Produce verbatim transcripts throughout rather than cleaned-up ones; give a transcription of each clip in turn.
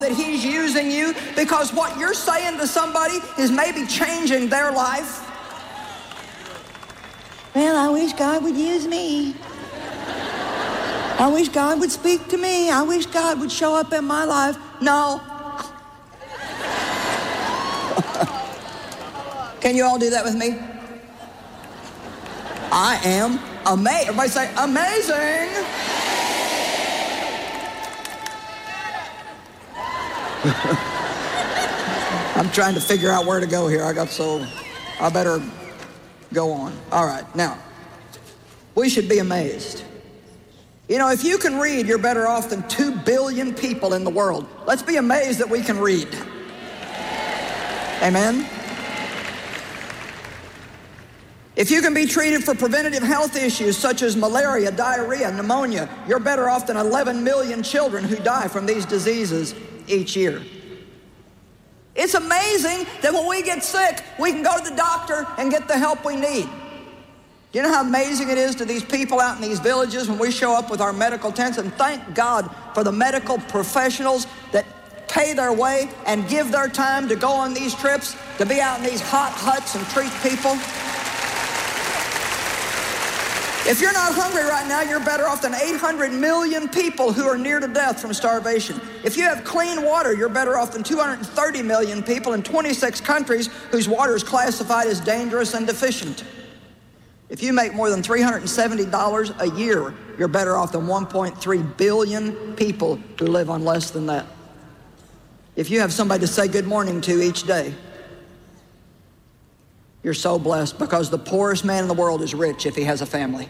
that he's using you, because what you're saying to somebody is maybe changing their life. Well, I wish God would use me. I wish God would speak to me. I wish God would show up in my life. No. Can you all do that with me? I am amazing. Everybody say, amazing. I'm trying to figure out where to go here. I got so, I better go on. All right, now, we should be amazed. You know, if you can read, you're better off than two billion people in the world. Let's be amazed that we can read. Amen? If you can be treated for preventative health issues such as malaria, diarrhea, pneumonia, you're better off than eleven million children who die from these diseases each year. It's amazing that when we get sick, we can go to the doctor and get the help we need. You know how amazing it is to these people out in these villages when we show up with our medical tents? And thank God for the medical professionals that pay their way and give their time to go on these trips, to be out in these hot huts and treat people. If you're not hungry right now, you're better off than eight hundred million people who are near to death from starvation. If you have clean water, you're better off than two hundred thirty million people in twenty-six countries whose water is classified as dangerous and deficient. If you make more than three hundred seventy dollars a year, you're better off than one point three billion people who live on less than that. If you have somebody to say good morning to each day, you're so blessed, because the poorest man in the world is rich if he has a family.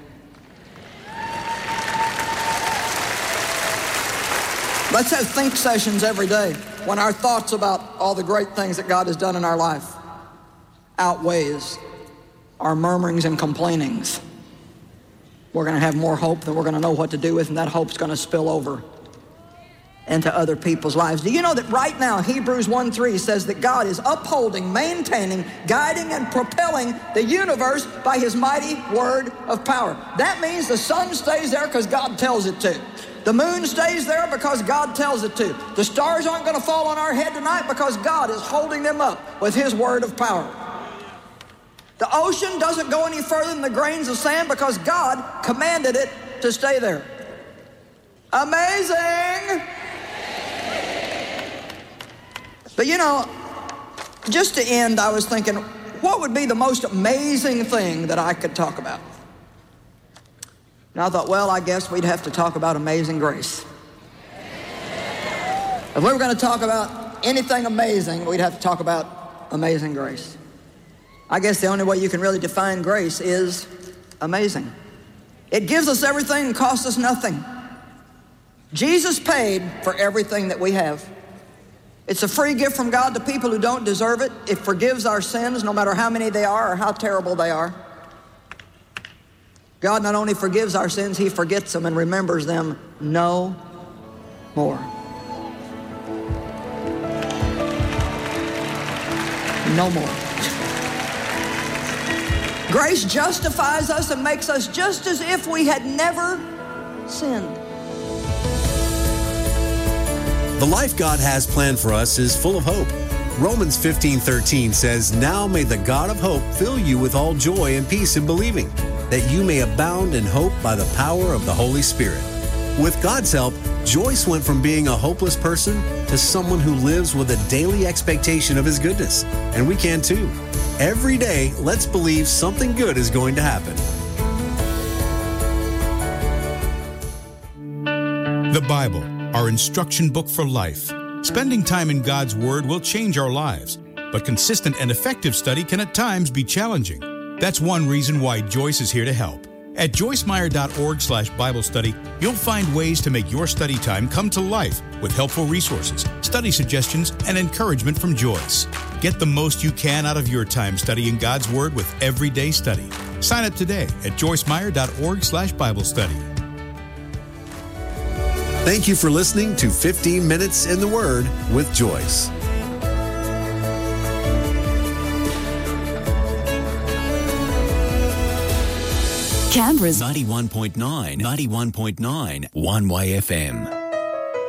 Let's have think sessions every day when our thoughts about all the great things that God has done in our life outweighs our murmurings and complainings. We're going to have more hope that we're going to know what to do with, and that hope's going to spill over into other people's lives. Do you know that right now Hebrews one three says that God is upholding, maintaining, guiding, and propelling the universe by his mighty word of power? That means the sun stays there because God tells it to. The moon stays there because God tells it to. The stars aren't going to fall on our head tonight because God is holding them up with his word of power. The ocean doesn't go any further than the grains of sand because God commanded it to stay there. Amazing! But you know, just to end, I was thinking, what would be the most amazing thing that I could talk about? And I thought, well, I guess we'd have to talk about amazing grace. If we were going to talk about anything amazing, we'd have to talk about amazing grace. I guess the only way you can really define grace is amazing. It gives us everything and costs us nothing. Jesus paid for everything that we have. It's a free gift from God to people who don't deserve it. It forgives our sins, no matter how many they are or how terrible they are. God not only forgives our sins, he forgets them and remembers them no more. No more. Grace justifies us and makes us just as if we had never sinned. The life God has planned for us is full of hope. Romans fifteen thirteen says, "Now may the God of hope fill you with all joy and peace in believing, that you may abound in hope by the power of the Holy Spirit." With God's help, Joyce went from being a hopeless person to someone who lives with a daily expectation of his goodness. And we can too. Every day, let's believe something good is going to happen. The Bible, our instruction book for life. Spending time in God's Word will change our lives, but consistent and effective study can at times be challenging. That's one reason why Joyce is here to help. At joyce meyer dot org slash Bible study, you'll find ways to make your study time come to life with helpful resources, study suggestions, and encouragement from Joyce. Get the most you can out of your time studying God's Word with Everyday Study. Sign up today at joyce meyer dot org slash Bible study. Thank you for listening to fifteen minutes in the Word with Joyce. Canberra's ninety-one point nine, ninety-one point nine, one Y F M.